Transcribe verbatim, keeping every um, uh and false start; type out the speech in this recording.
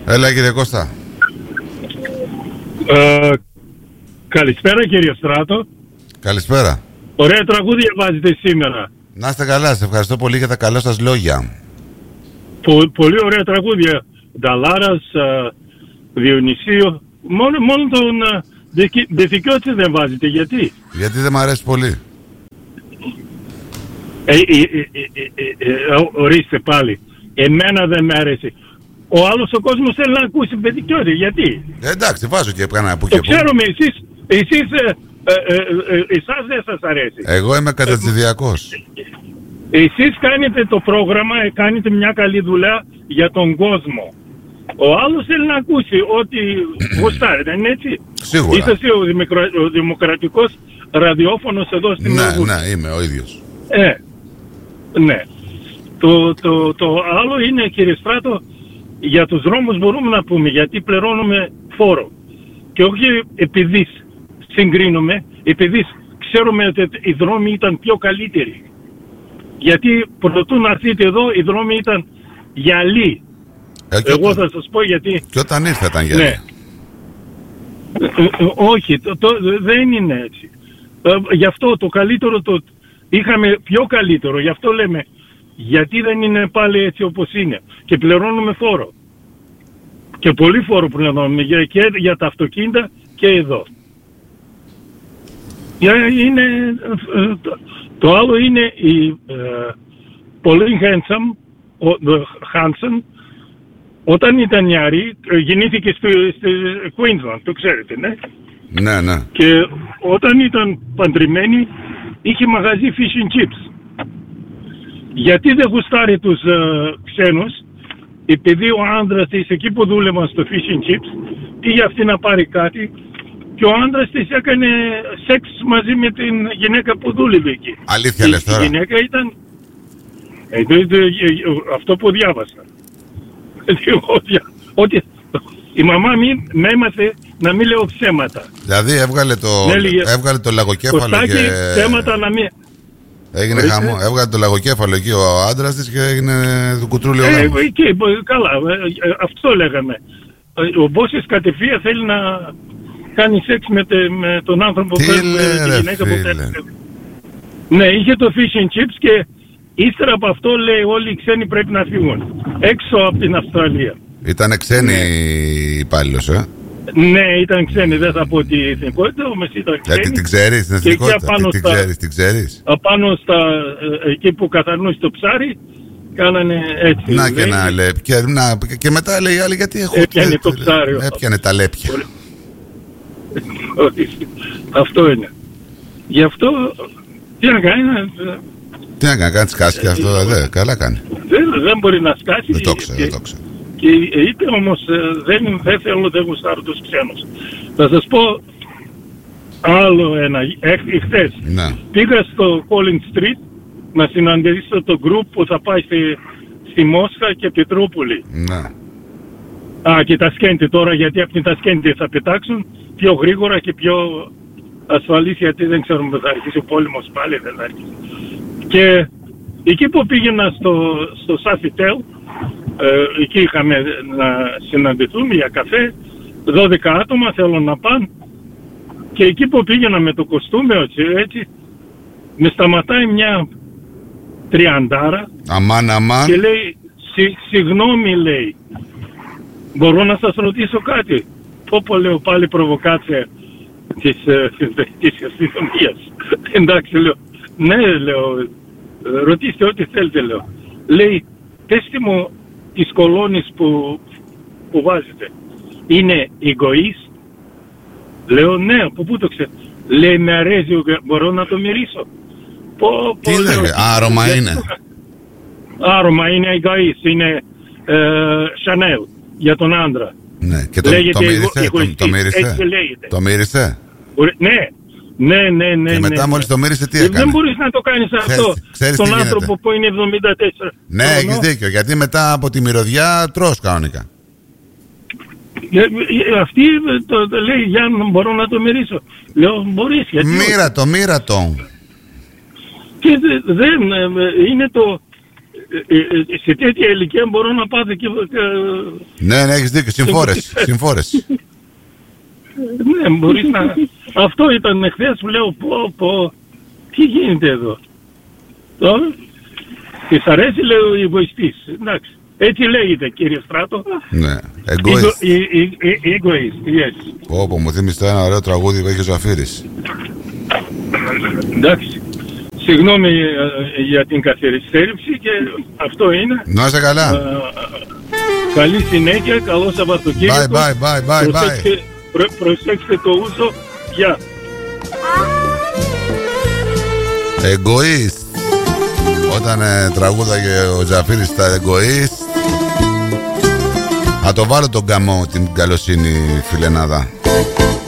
Έλα κύριε Κώστα. Ε, καλησπέρα κύριε Στράτο. Καλησπέρα. Ωραία τραγούδια βάζετε σήμερα. Να είστε καλά, σε ευχαριστώ πολύ για τα καλά σας λόγια. Πο, πολύ ωραία τραγούδια. Νταλάρας, Διονυσίου. Μόνο, μόνο τον Δεθικιώτση δεν βάζετε. Γιατί? Γιατί δεν μ' αρέσει πολύ. Ε, ε, ε, ε, ε, ε, ορίστε πάλι. Εμένα δεν με αρέσει. Ο άλλος ο κόσμος θέλει να ακούσει Δεθικιώτη. Γιατί? Ε, εντάξει, βάζω και κανένα που και το που. ξέρουμε, εσείς, εσείς ε, ε, ε, ε, εσάς δεν σας αρέσει. Εγώ είμαι κατατηδιακός. Εσείς κάνετε το πρόγραμμα, κάνετε μια καλή δουλειά για τον κόσμο. Ο άλλος θέλει να ακούσει ότι γουστάρει, δεν είναι έτσι? Σίγουρα. Είσαστε ο, δημοκρα... ο δημοκρατικός ραδιόφωνος εδώ στην Ναι, Οδού. ναι, είμαι ο ίδιος. Ε, ναι. Το, το, το άλλο είναι, κύριε Στράτο, για τους δρόμους μπορούμε να πούμε, γιατί πληρώνουμε φόρο. Και όχι επειδή συγκρίνουμε, επειδή ξέρουμε ότι οι δρόμοι ήταν πιο καλύτεροι. Γιατί προτού να έρθετε εδώ, οι δρόμοι ήταν γυαλί. Ε, Εγώ όταν... θα σας πω γιατί... Και όταν ήρθα ήταν γυαλί. Ναι. Ε, ε, όχι, το, το, δεν είναι έτσι. Ε, γι' αυτό το καλύτερο, το είχαμε πιο καλύτερο, γι' αυτό λέμε, γιατί δεν είναι πάλι έτσι όπως είναι. Και πληρώνουμε φόρο. Και πολύ φόρο πληρώνουμε και για τα αυτοκίνητα και εδώ. Είναι, το, το άλλο είναι η uh, πολύ handsome, ο, Hansen, όταν ήταν νεαρή, γεννήθηκε στο, στο Queensland, το ξέρετε, ναι? Ναι, ναι. Και όταν ήταν παντρεμένη, είχε μαγαζί fish and chips. Γιατί δεν γουστάρει τους uh, ξένους, επειδή ο άντρας της εκεί που δούλευαν στο fish and chips, πήγε αυτή να πάρει κάτι, και ο άντρας της έκανε σεξ μαζί με την γυναίκα που δούλευε εκεί. Αλήθεια λες τώρα? Η γυναίκα ήταν... Ε, δε, δε, αυτό που διάβασα. Ότι η μαμά μου με έμαθε να μην λέω ψέματα. Δηλαδή έβγαλε το, Έλεγε, έβγαλε το λαγοκέφαλο Κωστάκη, και... ψέματα να μην... Έγινε χαμό, έβγαλε το λαγοκέφαλο εκεί ο άντρας της και έγινε το κουτρούλιο ε, γάμος. Εκεί, καλά, αυτό λέγαμε. Ο Μπόσης κατευθείαν θέλει να κάνει σεξ με, τε, με τον άνθρωπο που με τη γυναίκα που θέλει. Ναι, είχε το fish and chips και ύστερα από αυτό λέει όλοι οι ξένοι πρέπει να φύγουν έξω από την Αυστραλία. Ήταν ξένη ναι. υπάλληλος, ε? Ναι, ήταν ξένη, δεν θα πω τη εθνικότητα, όμως ήταν ξένη. Γιατί την ξέρεις την εθνικότητα, την, την ξέρεις, την ξέρεις. Απάνω στα, εκεί που καθαρνούσε το ψάρι, κάνανε έτσι. Να και να λέει, και, να, και μετά λέει άλλη γιατί έχω... Έπιανε το ψάρι. Έπιανε τα λέπια. Αυτό είναι. Γι' αυτό, τι να κάνει, να... Τι να κάνει, κάνει σκάσει και αυτό, δε, καλά κάνει. Δεν, δεν μπορεί να σκάσει. Δεν το ξέρω, δεν το ξέρω. Και είπε όμως, δεν, δεν θέλω, δεν γουστάρω τους ξένους. Θα σας πω άλλο ένα, εχθές. Ναι. Πήγα στο Collins Street να συναντήσω το group που θα πάει στη, στη Μόσχα και Πετρούπολη. Ναι. Α, και τα σκέντη τώρα, γιατί από την τα σκέντη θα πετάξουν πιο γρήγορα και πιο ασφαλής, γιατί δεν ξέρουμε που θα αρχίσει ο πόλεμος πάλι, δεν θα αρχίσει. Και εκεί που πήγαινα στο, στο Σαφιτέλ, ε, εκεί είχαμε να συναντηθούμε για καφέ, δώδεκα άτομα θέλουν να πάνε, και εκεί που πήγαινα με το κοστούμιο έτσι, έτσι με σταματάει μια τριαντάρα. Αμάν, αμάν. Και λέει, συγγνώμη, λέει, μπορώ να σας ρωτήσω κάτι? Πω πω, λέω, πάλι προβοκάτσια της, της αστυνομίας. Εντάξει, λέω, ναι, λέω, ρωτήστε ό,τι θέλετε, λέω. Λέει, πέστε μου τις κολόνες που, που βάζετε, είναι εγωίστ? Λέω, ναι, από πού το ξέρω? Λέει, με αρέσει, μπορώ να το μυρίσω? Πω, πω, τι λέγε, άρωμα είναι? Άρωμα είναι εγωίστ, είναι Chanel ε, για τον άντρα. Ναι, και το, λέγεται, το μύρισε, εγω, το, το μύρισε, το μύρισε. Ναι, ναι, ναι, ναι. Και μετά ναι, μόλις το μύρισε τι έκανε? Δεν μπορείς να το κάνεις αυτό στον άνθρωπο γίνεται. Που είναι εβδομήντα τέσσερα. Ναι, έχεις δίκιο, γιατί μετά από τη μυρωδιά τρως κανονικά. Αυτή το, το λέει, Γιάννη, μπορώ να το μυρίσω? Λέω, μπορείς. Γιατί μοίρα το, μοίρα το. Και δεν, είναι το, σε τέτοια ηλικία μπορώ να πάθω και... Ναι, ναι, έχεις δίκιο, συμφόρες, συμφόρες. Ναι, μπορείς να... Αυτό ήταν εχθές που λέω, πω, πω, τι γίνεται εδώ. Τώρα, της αρέσει, λέω, ο εγωιστής. Εντάξει, έτσι λέγεται, κύριε Στράτο. Ναι, egoist. Egoist, yes. Πω, πω, μου θύμισε ένα ωραίο τραγούδι που έχει ο Ζαφύρης. Εντάξει. Συγγνώμη ε, για την καθυστέρηση και αυτό είναι. Να είστε καλά. Ε, καλή συνέχεια, καλό Σαββατοκύριακο. Bye, bye, bye, bye, προσέξτε, bye. Προ, προσέξτε το ούζο. Γεια. Egoist. Όταν ε, τραγούδαγε ο Ζαφύρης τα Egoist. Θα το βάλω τον καμό την καλοσύνη φιλενάδα.